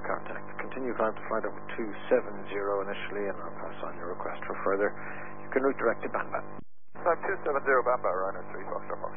contact. Continue climb to flight over 270 initially, and I'll pass on your request for further. You can route direct to Banba. Climb 270 Bamba, runner 3 Foxtrot.